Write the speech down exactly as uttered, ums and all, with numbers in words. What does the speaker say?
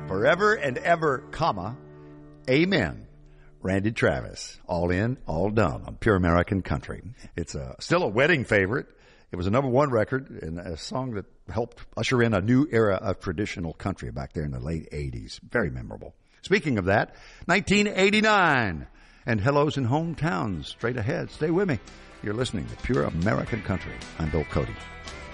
Forever and ever, comma, amen. Randy Travis, all in, all done on Pure American Country. It's a, still a wedding favorite. It was a number one record and a song that helped usher in a new era of traditional country back there in the late eighties. Very memorable. Speaking of that, nineteen eighty-nine and Hellos in Hometowns straight ahead. Stay with me. You're listening to Pure American Country. I'm Bill Cody.